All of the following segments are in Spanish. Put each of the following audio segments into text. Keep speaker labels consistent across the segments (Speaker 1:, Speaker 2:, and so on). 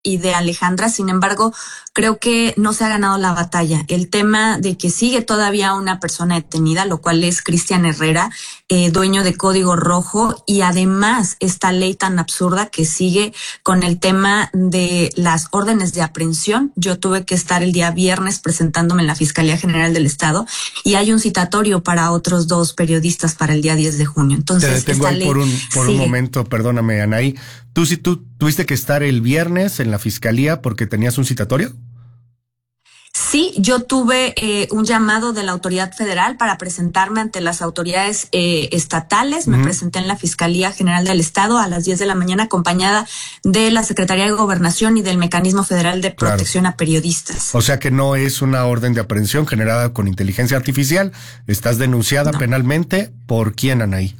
Speaker 1: y de Alejandra. Sin embargo, creo que no se ha ganado la batalla. El tema de que sigue todavía una persona detenida, lo cual es Cristian Herrera, dueño de Código Rojo, y además esta ley tan absurda que sigue con el tema de las órdenes de aprehensión. Yo tuve que estar el día viernes presentándome en la Fiscalía General del Estado y hay un citatorio para otros 2 periodistas para el día 10 de junio. Entonces,
Speaker 2: te detengo ahí por un momento, perdóname, Anaí. ¿Tú tuviste que estar el viernes en la Fiscalía porque tenías un citatorio?
Speaker 1: Sí, yo tuve un llamado de la autoridad federal para presentarme ante las autoridades estatales. Me presenté en la Fiscalía General del Estado a las 10 de la mañana acompañada de la Secretaría de Gobernación y del Mecanismo Federal de Protección a Periodistas.
Speaker 2: O sea que no es una orden de aprehensión generada con inteligencia artificial. ¿Estás denunciada penalmente por quién, Anaí?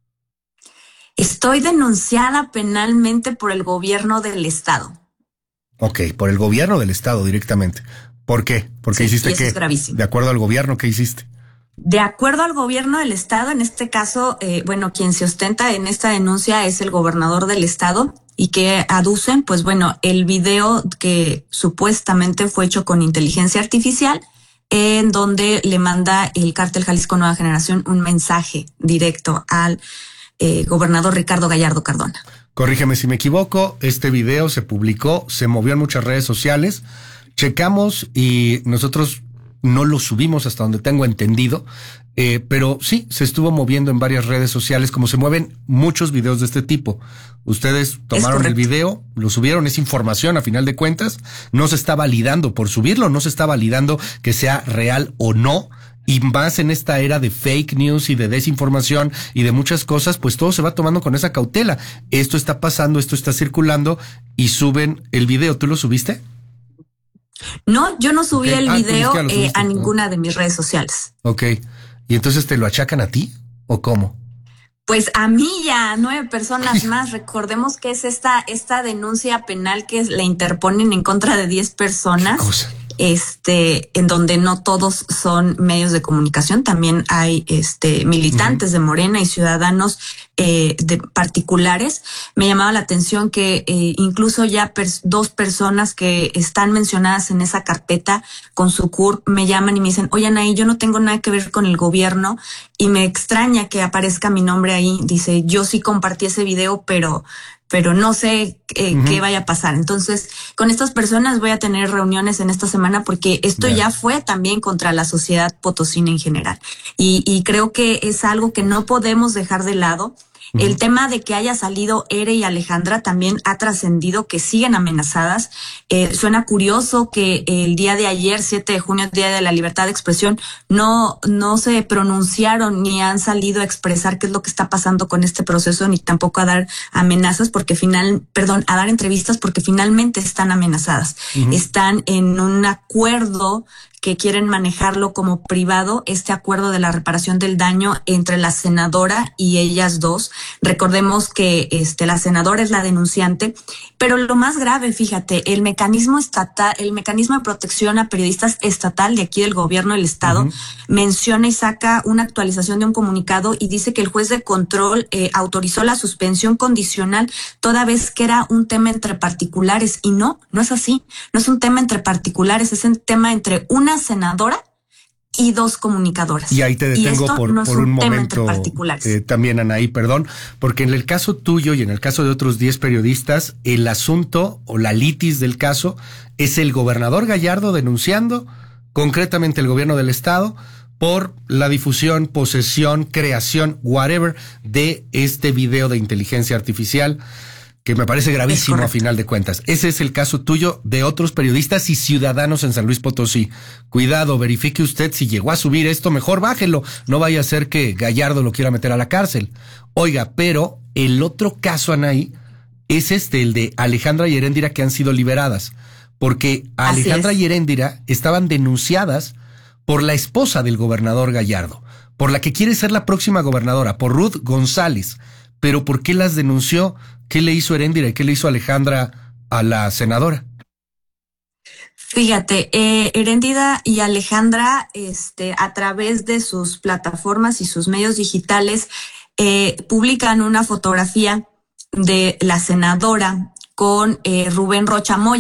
Speaker 1: Estoy denunciada penalmente por el gobierno del Estado.
Speaker 2: Ok, por el gobierno del Estado directamente. ¿Por qué? Porque hiciste qué. De acuerdo al gobierno, ¿qué hiciste?
Speaker 1: De acuerdo al gobierno del Estado, en este caso, quien se ostenta en esta denuncia es el gobernador del Estado y que aducen, pues bueno, el video que supuestamente fue hecho con inteligencia artificial, en donde le manda el Cártel Jalisco Nueva Generación un mensaje directo al gobernador Ricardo Gallardo Cardona.
Speaker 2: Corrígeme si me equivoco, este video se publicó, se movió en muchas redes sociales, checamos y nosotros no lo subimos hasta donde tengo entendido, pero sí, se estuvo moviendo en varias redes sociales como se mueven muchos videos de este tipo. Ustedes tomaron el video, lo subieron, es información a final de cuentas, no se está validando por subirlo, no se está validando que sea real o no. Y más en esta era de fake news y de desinformación y de muchas cosas, pues todo se va tomando con esa cautela. Esto está pasando, esto está circulando y suben el video. ¿Tú lo subiste?
Speaker 1: No, yo no subí el video a ninguna de mis redes sociales.
Speaker 2: Ok. ¿Y entonces te lo achacan a ti o cómo?
Speaker 1: Pues a mí y a 9 personas más. Recordemos que es esta denuncia penal que le interponen en contra de 10 personas. ¿Qué cosa? En donde no todos son medios de comunicación, también hay militantes de Morena y ciudadanos de particulares. Me llamaba la atención que incluso ya 2 personas que están mencionadas en esa carpeta con su CURP me llaman y me dicen, oye, Anaí, yo no tengo nada que ver con el gobierno y me extraña que aparezca mi nombre ahí. Dice, yo sí compartí ese video, pero no sé qué vaya a pasar. Entonces, con estas personas voy a tener reuniones en esta semana porque esto ya fue también contra la sociedad potosina en general. Y creo que es algo que no podemos dejar de lado. El tema de que haya salido Ere y Alejandra también ha trascendido, que siguen amenazadas. Suena curioso que el día de ayer, 7 de junio, Día de la Libertad de Expresión, no se pronunciaron ni han salido a expresar qué es lo que está pasando con este proceso, ni tampoco a dar amenazas, a dar entrevistas porque finalmente están amenazadas. Están en un acuerdo que quieren manejarlo como privado, este acuerdo de la reparación del daño entre la senadora y ellas 2. Recordemos que la senadora es la denunciante, pero lo más grave, fíjate, el mecanismo estatal, el mecanismo de protección a periodistas estatal de aquí del gobierno del Estado, menciona y saca una actualización de un comunicado y dice que el juez de control autorizó la suspensión condicional toda vez que era un tema entre particulares, y no es así, no es un tema entre particulares, es un tema entre una senadora y 2 comunicadoras.
Speaker 2: Y ahí te detengo por un momento, también, Anaí, perdón, porque en el caso tuyo y en el caso de otros 10 periodistas, el asunto o la litis del caso es el gobernador Gallardo denunciando concretamente el gobierno del Estado por la difusión, posesión, creación, whatever, de este video de inteligencia artificial, que me parece gravísimo a final de cuentas. Ese es el caso tuyo, de otros periodistas y ciudadanos en San Luis Potosí. Cuidado, verifique usted si llegó a subir esto, mejor bájelo. No vaya a ser que Gallardo lo quiera meter a la cárcel. Oiga, pero el otro caso, Anaí, es el de Alejandra y Heréndira, que han sido liberadas. Porque a Alejandra y Heréndira estaban denunciadas por la esposa del gobernador Gallardo, por la que quiere ser la próxima gobernadora, por Ruth González. Pero ¿por qué las denunció? ¿Qué le hizo Heréndira y qué le hizo Alejandra a la senadora?
Speaker 1: Fíjate, Heréndira y Alejandra, a través de sus plataformas y sus medios digitales, publican una fotografía de la senadora con Rubén Rocha Moya.